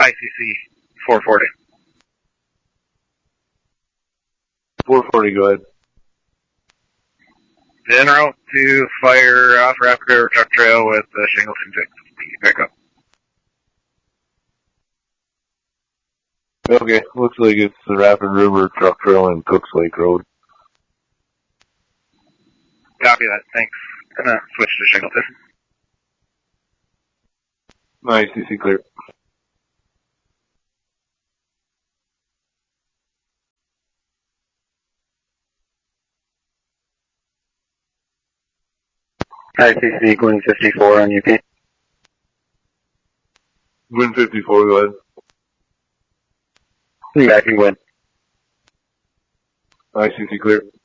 ICC 440. 440, go ahead. En route to fire off Rapid River Truck Trail with Shingleton 6. Back up. Okay, looks like it's the Rapid River Truck Trail and Cooks Lake Road. Copy that, thanks. Gonna switch to Shingleton. ICC clear. ICC Gwin 54 on UP. Gwin 54, go ahead. Back in Gwin. ICC clear.